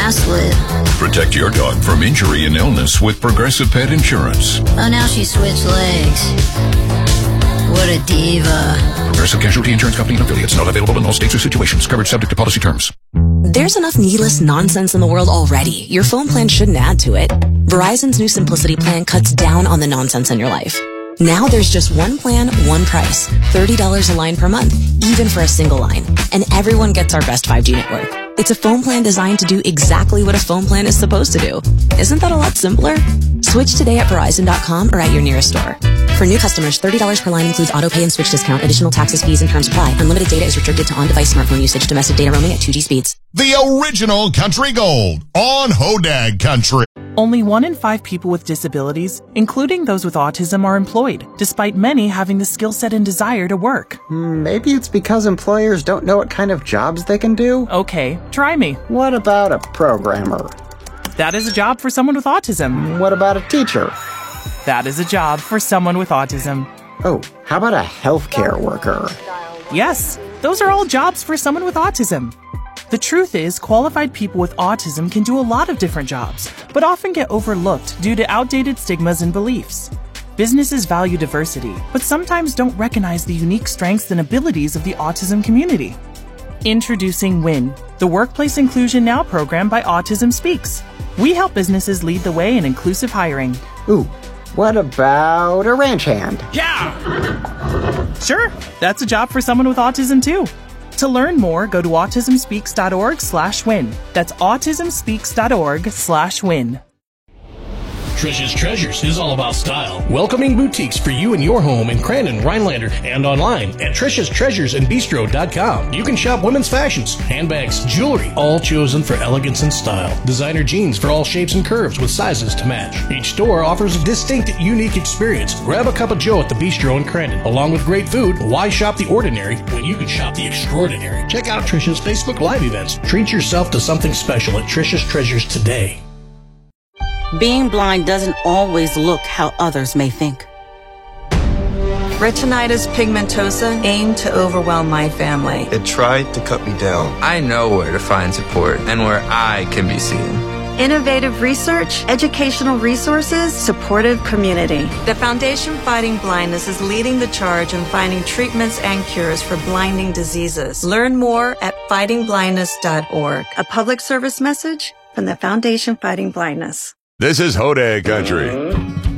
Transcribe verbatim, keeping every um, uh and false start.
I slid. Protect your dog from injury and illness with Progressive Pet Insurance. Oh, now she switched legs. What a diva. Progressive Casualty Insurance Company and affiliates. Not available in all states or situations. Coverage subject to policy terms. There's enough needless nonsense in the world already. Your phone plan shouldn't add to it. Verizon's new Simplicity plan cuts down on the nonsense in your life. Now there's just one plan, one price. thirty dollars a line per month, even for a single line. And everyone gets our best five G network. It's a phone plan designed to do exactly what a phone plan is supposed to do. Isn't that a lot simpler? Switch today at Verizon dot com or at your nearest store. For new customers, thirty dollars per line includes auto pay and switch discount. Additional taxes, fees, and terms apply. Unlimited data is restricted to on-device smartphone usage. Domestic data roaming at two G speeds. The original Country Gold on Hodag Country. Only one in five people with disabilities, including those with autism, are employed, despite many having the skill set and desire to work. Maybe it's because employers don't know what kind of jobs they can do? Okay, try me. What about a programmer? That is a job for someone with autism. What about a teacher? That is a job for someone with autism. Oh, how about a healthcare worker? Yes, those are all jobs for someone with autism. The truth is, qualified people with autism can do a lot of different jobs, but often get overlooked due to outdated stigmas and beliefs. Businesses value diversity, but sometimes don't recognize the unique strengths and abilities of the autism community. Introducing WIN, the Workplace Inclusion Now program by Autism Speaks. We help businesses lead the way in inclusive hiring. Ooh, what about a ranch hand? Yeah! Sure, that's a job for someone with autism too. To learn more, go to autism speaks dot org slash win. That's autism speaks dot org slash win. Trish's Treasures is all about style. Welcoming boutiques for you and your home in Crandon, Rhinelander, and online at Trish's Treasures and Bistro dot com. You can shop women's fashions, handbags, jewelry, all chosen for elegance and style. Designer jeans for all shapes and curves with sizes to match. Each store offers a distinct, unique experience. Grab a cup of joe at the Bistro in Crandon. Along with great food, why shop the ordinary when you can shop the extraordinary? Check out Trish's Facebook Live events. Treat yourself to something special at Trish's Treasures today. Being blind doesn't always look how others may think. Retinitis pigmentosa aimed to overwhelm my family. It tried to cut me down. I know where to find support and where I can be seen. Innovative research, educational resources, supportive community. The Foundation Fighting Blindness is leading the charge in finding treatments and cures for blinding diseases. Learn more at fighting blindness dot org. A public service message from the Foundation Fighting Blindness. This is Hodag Country.